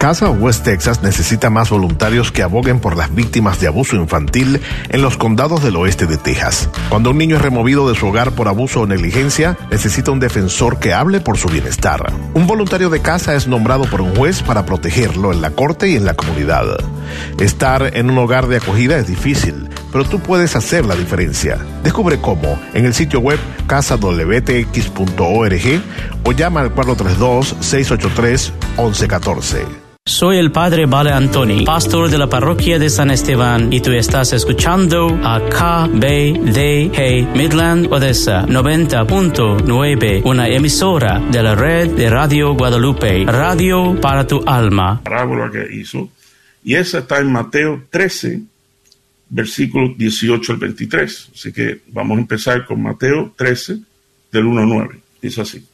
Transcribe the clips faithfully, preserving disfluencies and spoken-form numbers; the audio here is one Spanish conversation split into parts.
Casa West Texas necesita más voluntarios que aboguen por las víctimas de abuso infantil en los condados del oeste de Texas. Cuando un niño es removido de su hogar por abuso o negligencia, necesita un defensor que hable por su bienestar. Un voluntario de casa es nombrado por un juez para protegerlo en la corte y en la comunidad. Estar en un hogar de acogida es difícil, pero tú puedes hacer la diferencia. Descubre cómo en el sitio web casa w t x punto org o llama al cuatro tres dos, seis ocho tres, once catorce. Soy el Padre Vale Antoni, pastor de la parroquia de San Esteban, y tú estás escuchando a K B D G Midland Odessa noventa punto nueve, una emisora de la red de Radio Guadalupe, radio para tu alma. Parábola que hizo, y esa está en Mateo trece, versículos dieciocho al veintitrés. Así que vamos a empezar con Mateo trece, del uno al nueve. Dice así.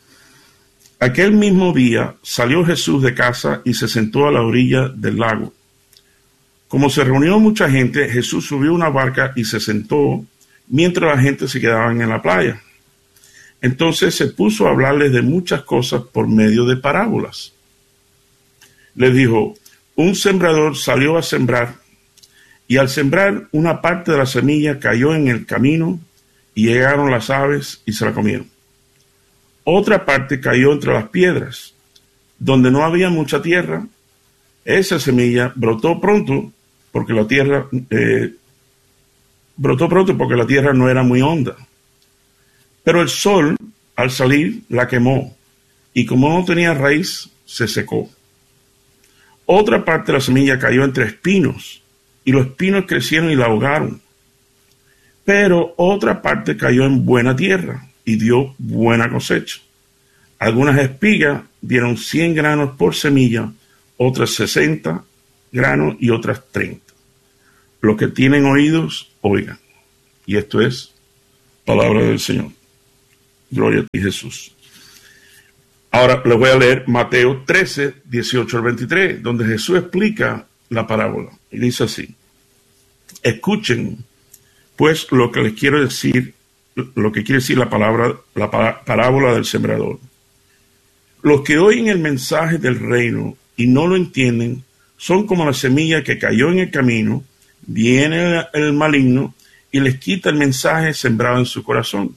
Aquel mismo día salió Jesús de casa y se sentó a la orilla del lago. Como se reunió mucha gente, Jesús subió a una barca y se sentó mientras la gente se quedaba en la playa. Entonces se puso a hablarles de muchas cosas por medio de parábolas. Les dijo, un sembrador salió a sembrar, y al sembrar una parte de la semilla cayó en el camino, y llegaron las aves y se la comieron. Otra parte cayó entre las piedras, donde no había mucha tierra. Esa semilla brotó pronto porque la tierra eh, brotó pronto porque la tierra no era muy honda. Pero el sol, al salir, la quemó, y como no tenía raíz, se secó. Otra parte de la semilla cayó entre espinos, y los espinos crecieron y la ahogaron. Pero otra parte cayó en buena tierra, y dio buena cosecha. Algunas espigas dieron cien granos por semilla, otras sesenta granos y otras treinta. Los que tienen oídos, oigan. Y esto es palabra del Señor. Gloria a ti, Jesús. Ahora les voy a leer Mateo trece, dieciocho al veintitrés, donde Jesús explica la parábola. Y dice así. Escuchen, pues, lo que les quiero decir, lo que quiere decir la palabra, la parábola del sembrador. Los que oyen el mensaje del reino y no lo entienden son como la semilla que cayó en el camino, viene el maligno y les quita el mensaje sembrado en su corazón.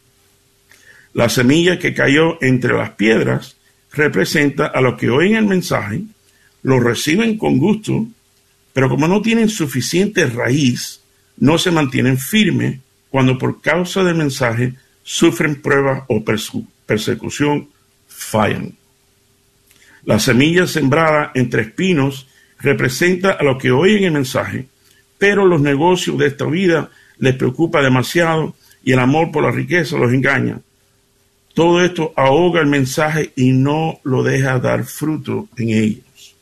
La semilla que cayó entre las piedras representa a los que oyen el mensaje, lo reciben con gusto, pero como no tienen suficiente raíz, no se mantienen firmes cuando por causa del mensaje sufren pruebas o persecución, fallan. La semilla sembrada entre espinos representa a los que oyen el mensaje, pero los negocios de esta vida les preocupa demasiado y el amor por la riqueza los engaña. Todo esto ahoga el mensaje y no lo deja dar fruto en ellos.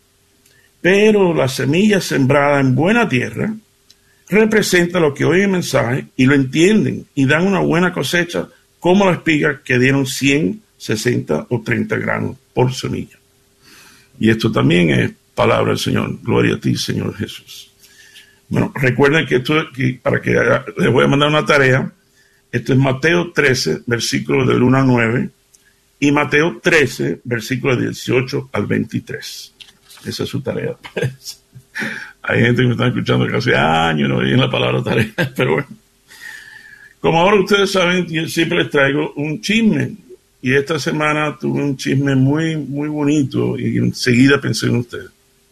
Pero la semilla sembrada en buena tierra representa a los que oyen el mensaje y lo entienden y dan una buena cosecha, como las espigas que dieron cien, sesenta o treinta granos por semilla. Y esto también es palabra del Señor. Gloria a ti, Señor Jesús. Bueno, recuerden que esto, que para que les voy a mandar una tarea. Esto es Mateo trece, versículos del uno al nueve, y Mateo trece, versículos dieciocho al veintitrés. Esa es su tarea. Hay gente que me está escuchando que hace años no oyen la palabra tarea, pero bueno. Como ahora ustedes saben, yo siempre les traigo un chisme. Y esta semana tuve un chisme muy, muy bonito y enseguida pensé en ustedes.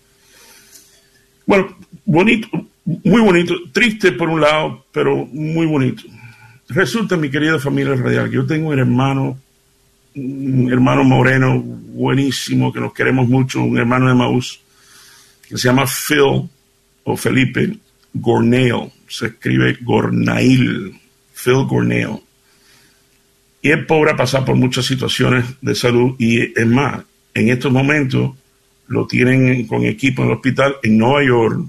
Bueno, bonito, muy bonito, triste por un lado, pero muy bonito. Resulta, mi querida familia radial, que yo tengo un hermano, un hermano moreno buenísimo, que nos queremos mucho, un hermano de Maús, que se llama Phil, o Felipe Gornail, se escribe Gornail, Phil Gornail. Y es pobre a pasar por muchas situaciones de salud, y es más, en estos momentos lo tienen con equipo en el hospital en Nueva York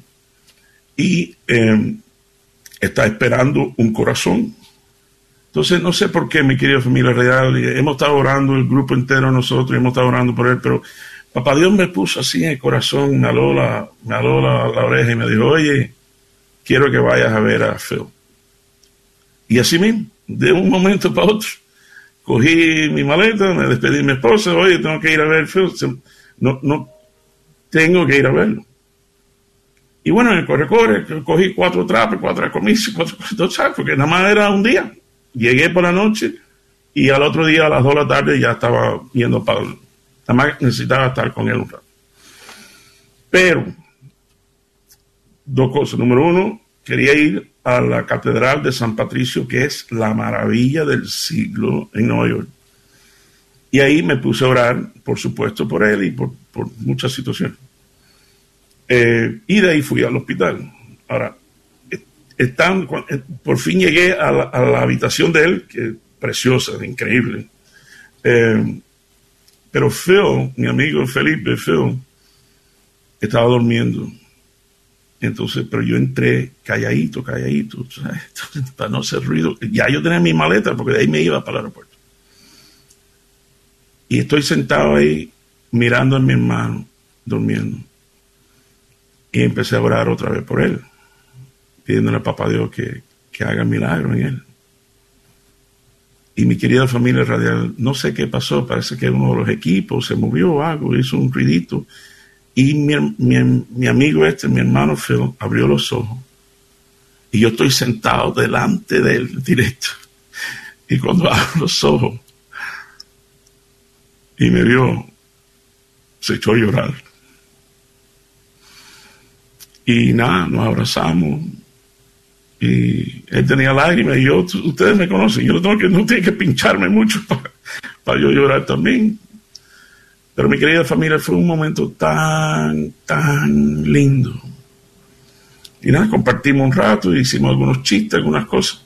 y eh, está esperando un corazón. Entonces, no sé por qué, mi querida familia real, hemos estado orando, el grupo entero nosotros, hemos estado orando por él, pero papá Dios me puso así en el corazón, me aló la, me aló la, la oreja y me dijo, oye, quiero que vayas a ver a Phil. Y así mismo, de un momento para otro, cogí mi maleta, me despedí de mi esposa, oye, tengo que ir a ver a Phil. No, no, tengo que ir a verlo. Y bueno, en el corre-corre, cogí cuatro trapos, cuatro comisos, cuatro cosas, ¿sabes? Porque nada más era un día. Llegué por la noche y al otro día a las dos de la tarde ya estaba yendo para... Nada más necesitaba estar con él un rato. Pero, dos cosas. Número uno, quería ir a la Catedral de San Patricio, que es la maravilla del siglo en Nueva York. Y ahí me puse a orar, por supuesto, por él y por, por muchas situaciones. Eh, y de ahí fui al hospital. Ahora, están, por fin llegué a la, a la habitación de él, que es preciosa, increíble. Eh, pero Phil, mi amigo Felipe, Phil, estaba durmiendo. Entonces, pero yo entré calladito, calladito, ¿sabes? Para no hacer ruido. Ya yo tenía mi maleta, porque de ahí me iba para el aeropuerto. Y estoy sentado ahí, mirando a mi hermano, durmiendo. Y empecé a orar otra vez por él, pidiéndole a Papá Dios que, que haga milagro en él. Y mi querida familia radial, no sé qué pasó, parece que uno de los equipos se movió o algo, hizo un ruidito. Y mi, mi, mi amigo este, mi hermano Phil, abrió los ojos. Y yo estoy sentado delante de él, directo. Y cuando abro los ojos y me vio, se echó a llorar. Y nada, nos abrazamos. Y él tenía lágrimas. Y yo, ustedes me conocen, yo no tengo que, no tiene que pincharme mucho para, para yo llorar también. Pero mi querida familia, fue un momento tan, tan lindo. Y nada, compartimos un rato, hicimos algunos chistes, algunas cosas.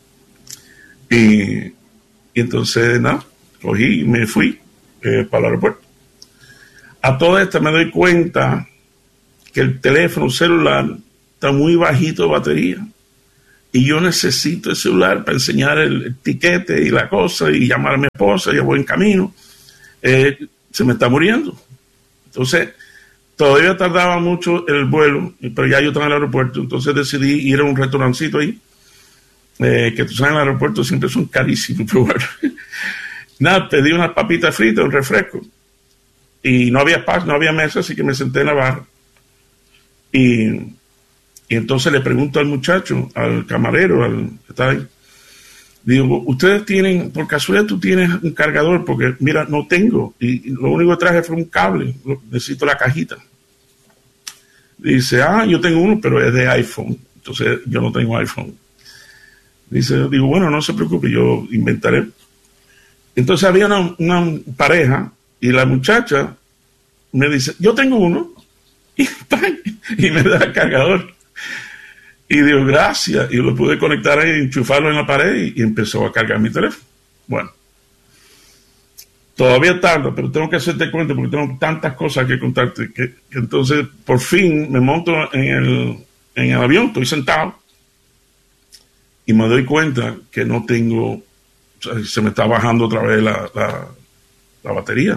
Y, y entonces, nada, cogí y me fui eh, para el aeropuerto. A toda esta me doy cuenta que el teléfono celular está muy bajito de batería. Y yo necesito el celular para enseñar el, el tiquete y la cosa y llamar a mi esposa, ya voy en camino. Eh, se me está muriendo. Entonces, todavía tardaba mucho el vuelo, pero ya yo estaba en el aeropuerto, entonces decidí ir a un restaurancito ahí, eh, que tú sabes, en el aeropuerto siempre son carísimos, pero bueno. Nada, pedí unas papitas fritas, un refresco, y no había espacio, no había mesa, así que me senté en la barra. Y, y entonces le pregunto al muchacho, al camarero, al que está ahí, digo, ustedes tienen, por casualidad tú tienes un cargador, porque mira, no tengo, y lo único que traje fue un cable, necesito la cajita. Dice, ah, yo tengo uno, pero es de iPhone, entonces yo no tengo iPhone. Dice, digo, bueno, no se preocupe, yo inventaré. Entonces había una, una pareja, y la muchacha me dice, yo tengo uno, y, y me da el cargador. Y digo, gracias. Y lo pude conectar ahí, enchufarlo en la pared y, y empezó a cargar mi teléfono. Bueno, todavía tarda, pero tengo que hacerte cuenta porque tengo tantas cosas que contarte. Que, que entonces, por fin, me monto en el, en el avión, estoy sentado y me doy cuenta que no tengo, o sea, se me está bajando otra vez la, la, la batería.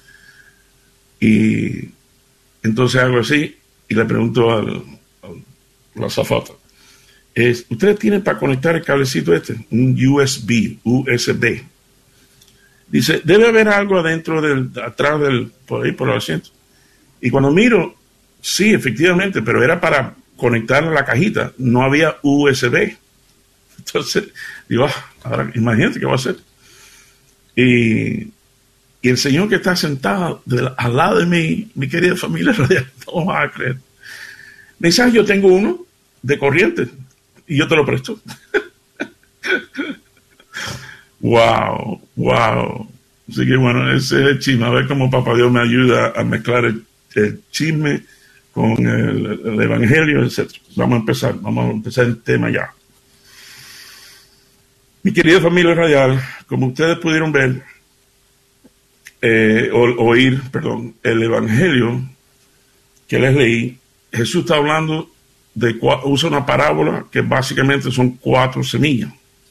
Y entonces hago así y le pregunto al la azafata, es, ¿ustedes tienen para conectar el cablecito este? Un U S B, U S B. Dice, debe haber algo adentro del, atrás del, por ahí, por el asiento. Y cuando miro, sí, efectivamente, pero era para conectar la cajita, no había U S B. Entonces, digo, ah, ahora imagínate qué va a hacer. Y, y el señor que está sentado de, al lado de mí, mi querida familia radial, no va a creer. Me dice, ah, yo tengo uno de corriente y yo te lo presto. Wow, wow. Así que bueno, ese es el chisme. A ver cómo Papá Dios me ayuda a mezclar el, el chisme con el, el evangelio, etcétera. Vamos a empezar, vamos a empezar el tema ya. Mi querida familia radial, como ustedes pudieron ver, eh, o, oír, perdón, el evangelio que les leí, Jesús está hablando de, usa una parábola que básicamente son cuatro semillas.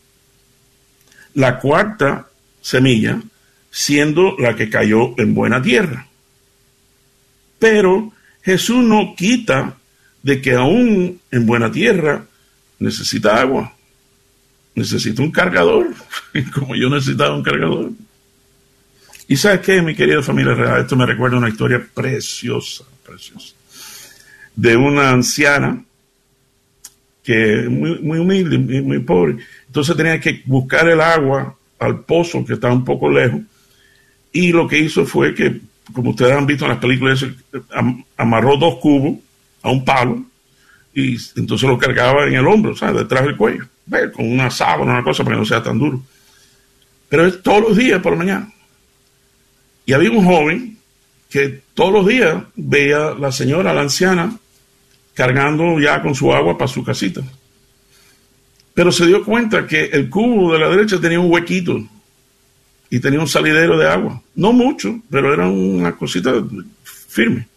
La cuarta semilla siendo la que cayó en buena tierra. Pero Jesús no quita de que aún en buena tierra necesita agua. Necesita un cargador, como yo necesitaba un cargador. ¿Y sabes qué, mi querida familia real? Esto me recuerda una historia preciosa, preciosa, de una anciana que es muy, muy humilde, muy, muy pobre. Entonces tenía que buscar el agua al pozo que estaba un poco lejos, y lo que hizo fue que, como ustedes han visto en las películas, am- amarró dos cubos a un palo y entonces lo cargaba en el hombro, ¿sabes? Detrás del cuello, ¿ves? Con una sábana, una cosa para que no sea tan duro. Pero es todos los días por la mañana. Y había un joven que todos los días veía a la señora, la anciana, cargando ya con su agua para su casita. Pero se dio cuenta que el cubo de la derecha tenía un huequito y tenía un salidero de agua. No mucho, pero era una cosita firme.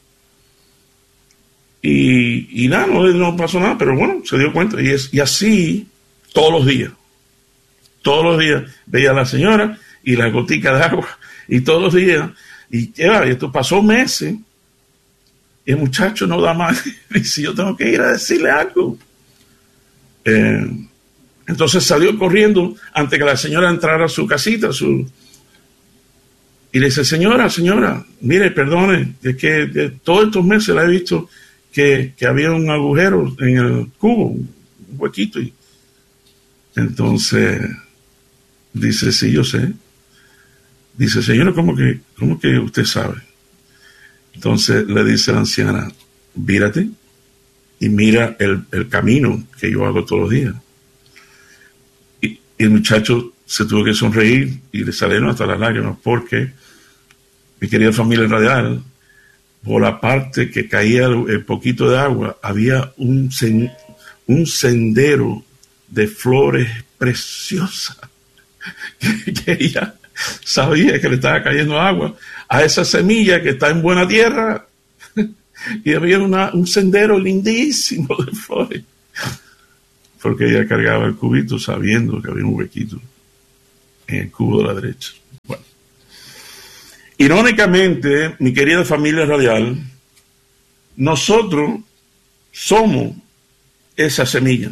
Y, y nada, no, no pasó nada, pero bueno, se dio cuenta. Y, es, y así todos los días. Todos los días veía a la señora y la gotica de agua. Y todos los días. Y, y esto pasó meses. Y el muchacho no da más. Y si yo tengo que ir a decirle algo. Eh, entonces salió corriendo antes que la señora entrara a su casita. Su, y le dice, señora, señora, mire, perdone, es que de todos estos meses la he visto que, que había un agujero en el cubo, un huequito. Y entonces dice, sí, yo sé. Dice, señora, ¿cómo que, cómo que usted sabe? Entonces le dice la anciana, vírate y mira el, el camino que yo hago todos los días. Y, y el muchacho se tuvo que sonreír y le salieron hasta las lágrimas, porque mi querida familia radial, por la parte que caía el, el poquito de agua, había un, sen, un sendero de flores preciosas que, que ella sabía que le estaba cayendo agua a esa semilla que está en buena tierra, y había una, un sendero lindísimo de flores, porque ella cargaba el cubito sabiendo que había un huequito en el cubo de la derecha. Bueno, irónicamente, mi querida familia radial, nosotros somos esa semilla.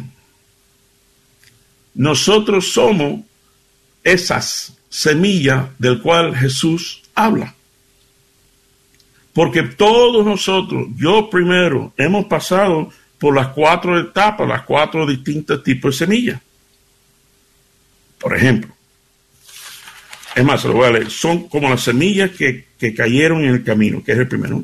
Nosotros somos esas semillas del cual Jesús habla. Porque todos nosotros, yo primero, hemos pasado por las cuatro etapas, las cuatro distintos tipos de semillas. Por ejemplo, es más, se lo voy a leer, son como las semillas que, que cayeron en el camino, que es el primero.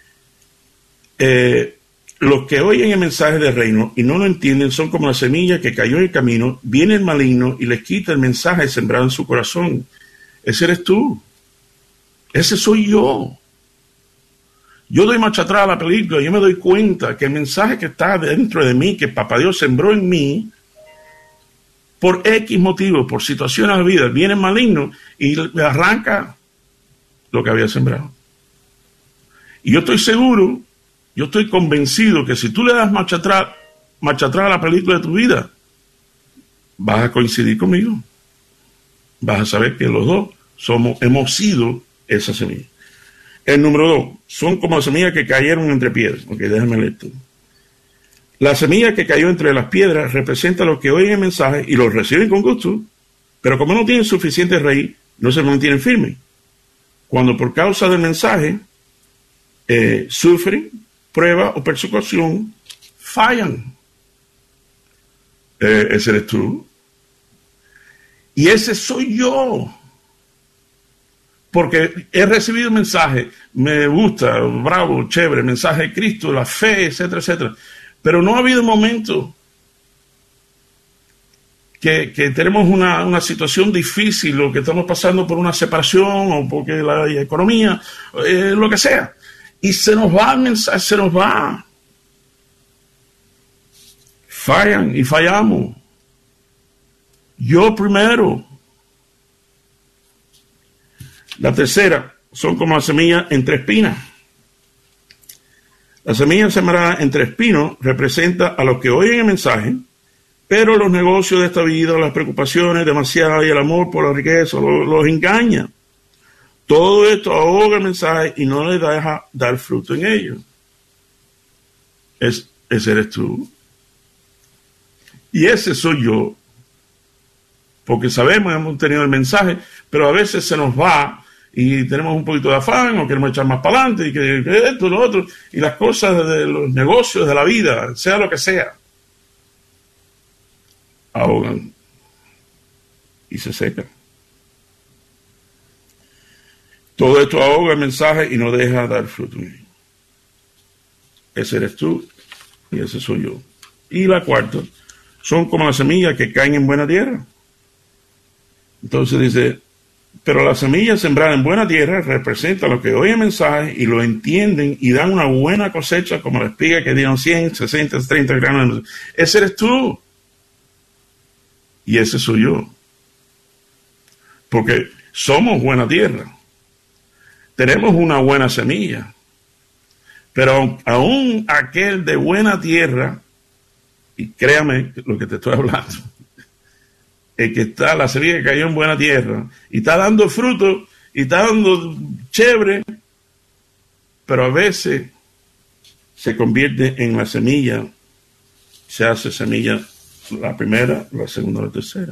Eh, los que oyen el mensaje del reino y no lo entienden son como la semilla que cayó en el camino, viene el maligno y les quita el mensaje sembrado en su corazón. Ese eres tú. Ese soy yo. Yo doy marcha atrás a la película, yo me doy cuenta que el mensaje que está dentro de mí, que Papá Dios sembró en mí, por X motivos, por situaciones de la vida, viene el maligno y le arranca lo que había sembrado. Y yo estoy seguro, yo estoy convencido que si tú le das marcha atrás, marcha atrás a la película de tu vida, vas a coincidir conmigo. Vas a saber que los dos somos, hemos sido esa semilla. El número dos, son como las semillas que cayeron entre piedras. Ok, déjame leer esto. La semilla que cayó entre las piedras representa a los que oyen el mensaje y lo reciben con gusto, pero como no tienen suficiente raíz, no se mantienen firmes. Cuando por causa del mensaje eh, sufren prueba o persecución, fallan. Eh, ese eres tú. Y ese soy yo. Porque he recibido mensaje, me gusta, bravo, chévere, mensaje de Cristo, la fe, etcétera, etcétera. Pero no ha habido momento que, que tenemos una, una situación difícil, o que estamos pasando por una separación, o porque la economía, eh, lo que sea. Y se nos va el mensaje, se nos va. Fallan y fallamos. Yo primero. La tercera, son como las semillas entre espinas. La semilla sembrada entre espinos representa a los que oyen el mensaje, pero los negocios de esta vida, las preocupaciones demasiado y el amor por la riqueza los, los engaña. Todo esto ahoga el mensaje y no le deja dar fruto en ellos. Es, ese eres tú. Y ese soy yo. Porque sabemos que hemos tenido el mensaje, pero a veces se nos va y tenemos un poquito de afán, o queremos echar más para adelante, y que, que esto, lo otro, y las cosas de los negocios, de la vida, sea lo que sea, ahogan y se secan. Todo esto ahoga el mensaje y no deja dar fruto. Ese eres tú y ese soy yo. Y la cuarta, son como las semillas que caen en buena tierra. Entonces dice, pero las semillas sembradas en buena tierra representan lo que oyen el mensaje y lo entienden y dan una buena cosecha, como la espiga que dieron cien, sesenta, treinta granos. Ese eres tú y ese soy yo. Porque somos buena tierra. Tenemos una buena semilla. Pero aún aquel de buena tierra, y créame lo que te estoy hablando, el que está, la semilla que cayó en buena tierra, y está dando fruto, y está dando chévere, pero a veces se convierte en la semilla, se hace semilla la primera, la segunda, la tercera.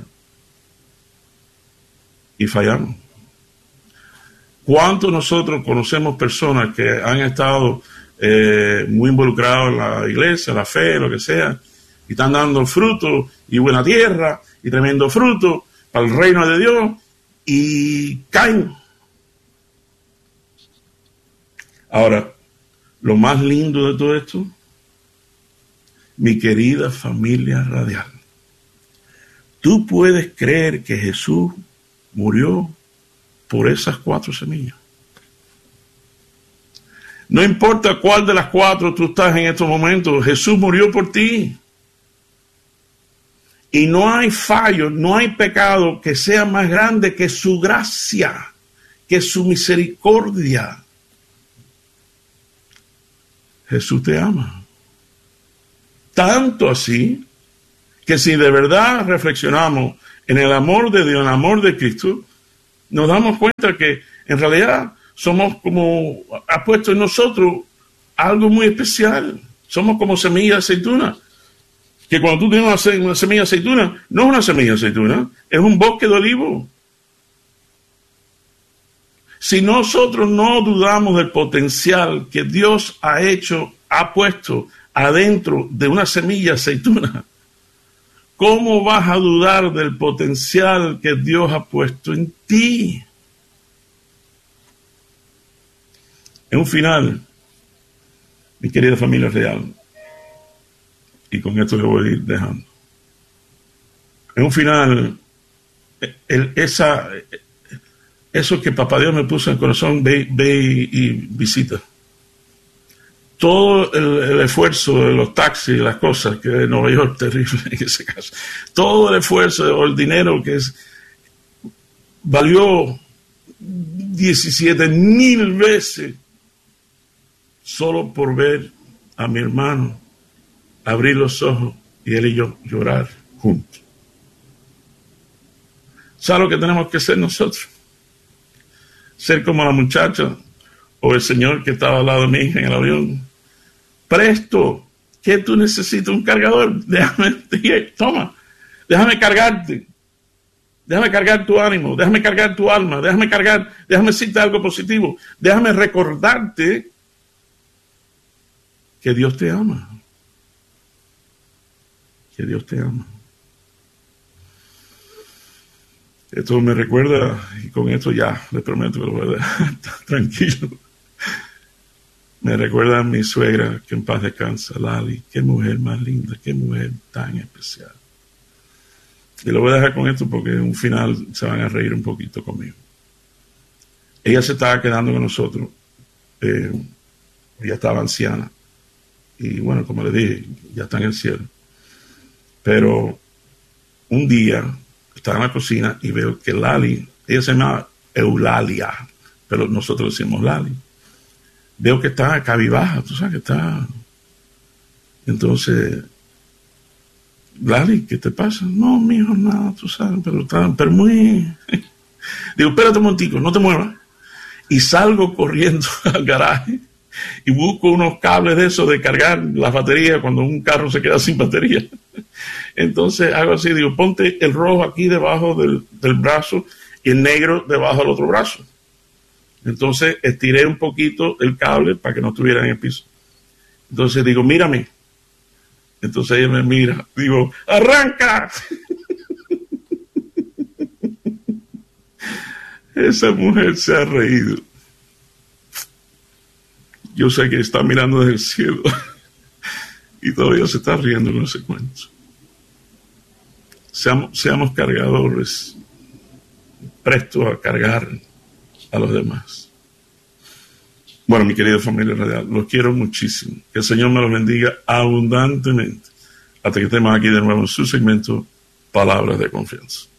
Y fallamos. ¿Cuántos nosotros conocemos personas que han estado eh, muy involucrados en la iglesia, la fe, lo que sea, y están dando fruto y buena tierra y tremendo fruto para el reino de Dios y caen? Ahora, lo más lindo de todo esto, mi querida familia radial, tú puedes creer que Jesús murió por esas cuatro semillas. No importa cuál de las cuatro tú estás en estos momentos, Jesús murió por ti. Y no hay fallo, no hay pecado que sea más grande que su gracia, que su misericordia. Jesús te ama. Tanto así que si de verdad reflexionamos en el amor de Dios, en el amor de Cristo, nos damos cuenta que en realidad somos como, ha puesto en nosotros algo muy especial. Somos como semilla de aceituna. Que cuando tú tienes una, una semilla de aceituna, no es una semilla de aceituna, es un bosque de olivo. Si nosotros no dudamos del potencial que Dios ha hecho, ha puesto adentro de una semilla de aceituna, ¿cómo vas a dudar del potencial que Dios ha puesto en ti? En un final, mi querida familia real, y con esto le voy a ir dejando. En un final, el, esa, eso que Papá Dios me puso en el corazón, ve, ve y, y visita. Todo el, el esfuerzo de los taxis, las cosas, que en Nueva York es terrible en ese caso, todo el esfuerzo o el dinero que es, valió diecisiete mil veces solo por ver a mi hermano abrir los ojos y él y yo llorar juntos. ¿Sabes lo que tenemos que hacer nosotros? Ser como la muchacha o el señor que estaba al lado de mi hija en el avión. Presto, ¿qué tú necesitas? Un cargador. Déjame, toma, déjame cargarte. Déjame cargar tu ánimo, déjame cargar tu alma, déjame cargar, déjame decirte algo positivo. Déjame recordarte que Dios te ama. Que Dios te ama. Esto me recuerda, y con esto ya les prometo que lo voy a dejar tranquilo. Me recuerda a mi suegra, que en paz descansa, Lali. Qué mujer más linda, qué mujer tan especial. Y lo voy a dejar con esto porque en un final se van a reír un poquito conmigo. Ella se estaba quedando con nosotros. Eh, ella estaba anciana. Y bueno, como le dije, ya está en el cielo. Pero un día estaba en la cocina y veo que Lali, ella se llama Eulalia, pero nosotros decimos Lali. Veo que está cabibaja, tú sabes que está. Entonces, Lali, ¿qué te pasa? No, mijo, nada, tú sabes, pero está, pero muy. Digo, espérate un momentico, no te muevas. Y salgo corriendo al garaje y busco unos cables de esos de cargar las baterías cuando un carro se queda sin batería. Entonces hago así, digo, ponte el rojo aquí debajo del, del brazo y el negro debajo del otro brazo. Entonces estiré un poquito el cable para que no estuviera en el piso. Entonces digo, mírame. Entonces ella me mira. Digo, ¡arranca! Esa mujer se ha reído. Yo sé que está mirando desde el cielo y todavía se está riendo con ese cuento. Seamos, seamos cargadores, prestos a cargar a los demás. Bueno, mi querida familia radial, los quiero muchísimo. Que el Señor me los bendiga abundantemente. Hasta que estemos aquí de nuevo en su segmento Palabras de Confianza.